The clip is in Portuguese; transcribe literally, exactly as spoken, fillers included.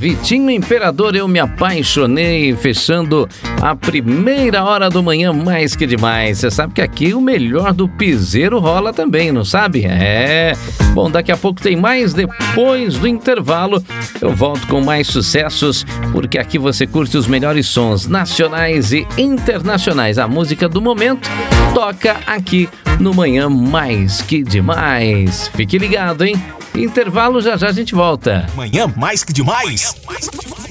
Vitinho Imperador, Eu Me Apaixonei, fechando a primeira hora do Manhã Mais Que Demais. Você sabe que aqui o melhor do piseiro rola também, não sabe? É. Bom, daqui a pouco tem mais. Depois do intervalo, eu volto com mais sucessos, porque aqui você curte os melhores sons nacionais e internacionais. A música do momento toca aqui no Manhã Mais Que Demais. Fique ligado, hein? Intervalo, já já a gente volta. Manhã Mais Que Demais. Manhã mais que demais.